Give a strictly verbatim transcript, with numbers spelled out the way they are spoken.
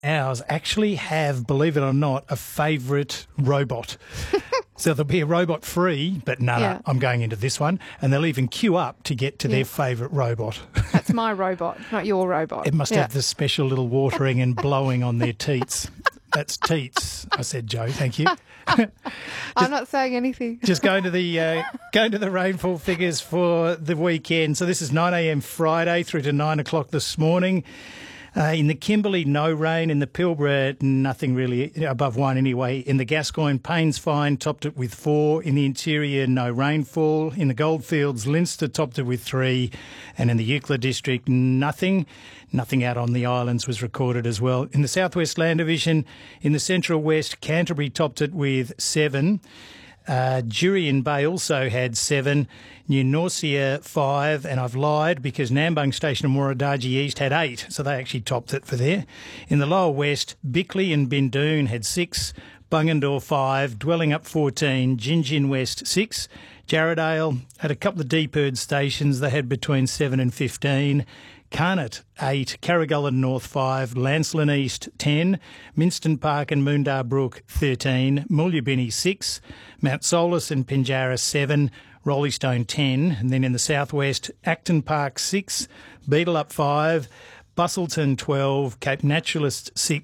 ours actually have, believe it or not, a favourite robot. So there'll be a robot free, but no, Yeah. no, I'm going into this one. And they'll even queue up to get to Yeah. their favourite robot. That's my robot, not your robot. It must Yeah. have the special little watering and blowing on their teats. That's teats, I said, Joe. Thank you. I'm not saying anything. Just going to the uh, going to the rainfall figures for the weekend. So this is nine a.m. Friday through to nine o'clock this morning. Uh, in the Kimberley, no rain. In the Pilbara, nothing really above one anyway. In the Gascoyne, Paynes fine, topped it with four. In the interior, no rainfall. In the Goldfields, Leinster topped it with three. And in the Euclid district, nothing. Nothing out on the islands was recorded as well. In the Southwest Land Division, in the Central West, Canterbury topped it with seven. Uh, Jurien Bay also had seven, New Norcia five, and I've lied because Nambung Station and Warradaji East had eight, so they actually topped it for there. In the Lower West, Bickley and Bindoon had six, Bungendore five, Dwelling Up fourteen, Gingin West six, Jarradale had a couple of deep Erd stations, they had between seven and fifteen. Carnot eight, Carrigullen North five, Lancelin East ten, Minston Park and Moondar Brook thirteen, Mullubinny six, Mount Solus and Pinjarra seven, Roleystone ten, and then in the southwest, Acton Park six, Beetle Up five, Bustleton twelve, Cape Naturalist six,